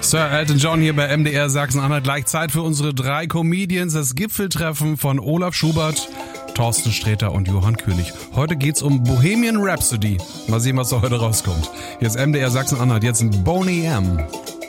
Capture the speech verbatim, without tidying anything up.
Sir Elton John hier bei M D R Sachsen-Anhalt. Gleich Zeit für unsere drei Comedians. Das Gipfeltreffen von Olaf Schubert, Thorsten Sträter und Johann König. Heute geht's um Bohemian Rhapsody. Mal sehen, was da heute rauskommt. Hier ist M D R Sachsen-Anhalt. Jetzt ein Boney M.